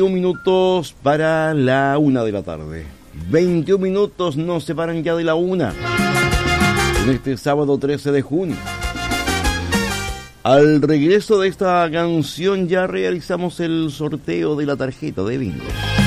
Minutos para la 1 de la tarde. 21 minutos nos separan ya de la 1. En este sábado 13 de junio. Al regreso de esta canción ya realizamos el sorteo de la tarjeta de bingo.